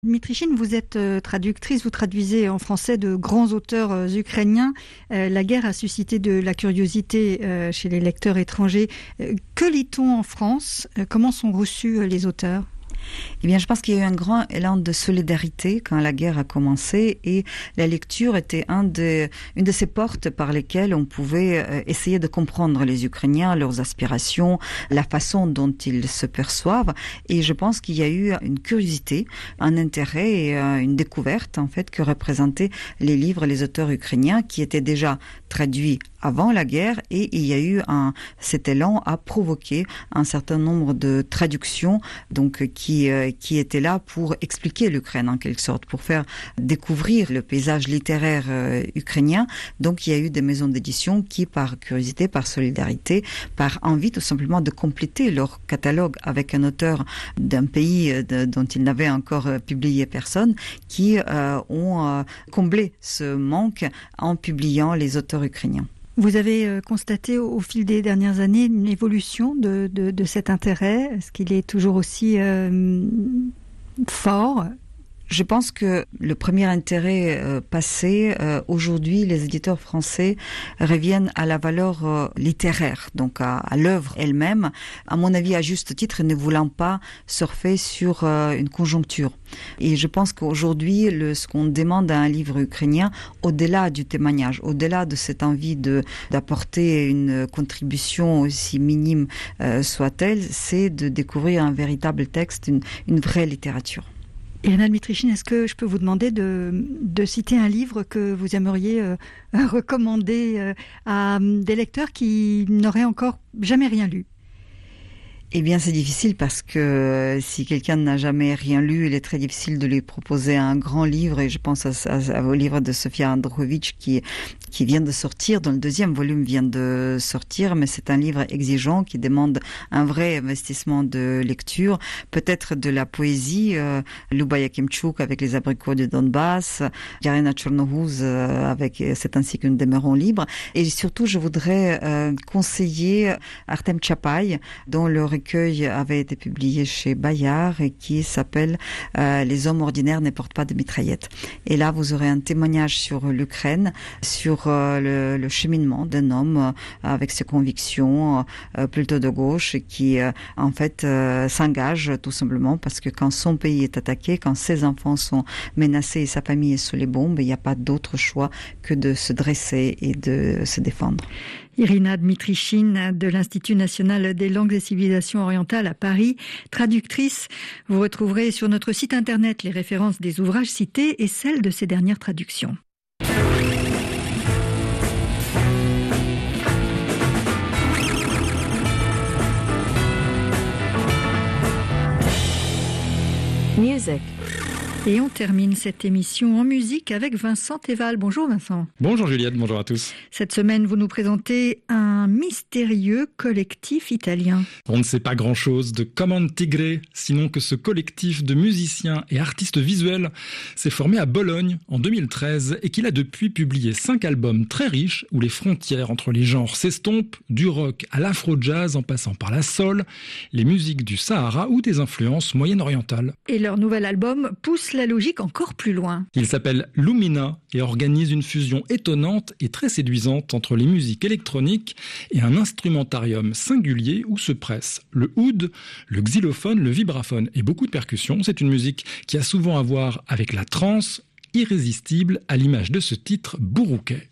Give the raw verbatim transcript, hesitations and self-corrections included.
Dmitrichine, vous êtes euh, traductrice, vous traduisez en français de grands auteurs euh, ukrainiens. Euh, la guerre a suscité de la curiosité euh, chez les lecteurs étrangers. Euh, que lit-on en France ? Euh, Comment sont reçus euh, les auteurs ? Eh bien, je pense qu'il y a eu un grand élan de solidarité quand la guerre a commencé et la lecture était un de, une de ces portes par lesquelles on pouvait essayer de comprendre les Ukrainiens, leurs aspirations, la façon dont ils se perçoivent. Et je pense qu'il y a eu une curiosité, un intérêt et une découverte, en fait, que représentaient les livres, les auteurs ukrainiens qui étaient déjà traduits avant la guerre, et il y a eu un, cet élan a provoqué un certain nombre de traductions, donc qui euh, qui étaient là pour expliquer l'Ukraine en quelque sorte, pour faire découvrir le paysage littéraire euh, ukrainien. Donc il y a eu des maisons d'édition qui, par curiosité, par solidarité, par envie tout simplement de compléter leur catalogue avec un auteur d'un pays de, dont ils n'avaient encore publié personne, qui euh, ont euh, comblé ce manque en publiant les auteurs ukrainiens. Vous avez euh, constaté au, au fil des dernières années une évolution de, de, de cet intérêt ? Est-ce qu'il est toujours aussi euh, fort ? Je pense que le premier intérêt euh, passé, euh, aujourd'hui, les éditeurs français reviennent à la valeur euh, littéraire, donc à, à l'œuvre elle-même, à mon avis à juste titre, ne voulant pas surfer sur euh, une conjoncture. Et je pense qu'aujourd'hui, le, ce qu'on demande à un livre ukrainien, au-delà du témoignage, au-delà de cette envie de d'apporter une contribution aussi minime euh, soit-elle, c'est de découvrir un véritable texte, une, une vraie littérature. Irina Dmitrichine, est-ce que je peux vous demander de, de citer un livre que vous aimeriez euh, recommander euh, à des lecteurs qui n'auraient encore jamais rien lu ? Eh bien, c'est difficile parce que si quelqu'un n'a jamais rien lu, il est très difficile de lui proposer un grand livre. Et je pense à, à, à, au livre de Sofia Andruhovich qui, qui vient de sortir, dont le deuxième volume vient de sortir. Mais c'est un livre exigeant qui demande un vrai investissement de lecture. Peut-être de la poésie, euh, Luba Yakimchuk avec Les abricots du Donbass, Yarina Tchernohouz euh, avec C'est ainsi que nous demeurons libres. Et surtout, je voudrais euh, conseiller Artem Tchapaï, dont le recueil avait été publié chez Bayard et qui s'appelle euh, Les hommes ordinaires ne portent pas de mitraillettes. Et là, vous aurez un témoignage sur l'Ukraine, sur euh, le, le cheminement d'un homme euh, avec ses convictions euh, plutôt de gauche qui, euh, en fait, euh, s'engage tout simplement parce que quand son pays est attaqué, quand ses enfants sont menacés et sa famille est sous les bombes, il n'y a pas d'autre choix que de se dresser et de se défendre. Irina Dmitrichine de l'Institut national des langues et civilisations orientales à Paris, traductrice. Vous retrouverez sur notre site internet les références des ouvrages cités et celles de ces dernières traductions. Music. Et on termine cette émission en musique avec Vincent Teval. Bonjour Vincent. Bonjour Juliette, bonjour à tous. Cette semaine, vous nous présentez un mystérieux collectif italien. On ne sait pas grand-chose de Common Tigre, sinon que ce collectif de musiciens et artistes visuels s'est formé à Bologne en deux mille treize et qu'il a depuis publié cinq albums très riches où les frontières entre les genres s'estompent, du rock à l'afro-jazz en passant par la soul, les musiques du Sahara ou des influences moyen-orientales. Et leur nouvel album pousse la logique encore plus loin. Il s'appelle Lumina et organise une fusion étonnante et très séduisante entre les musiques électroniques et un instrumentarium singulier où se pressent le oud, le xylophone, le vibraphone et beaucoup de percussions. C'est une musique qui a souvent à voir avec la trance, irrésistible à l'image de ce titre Bourouquet.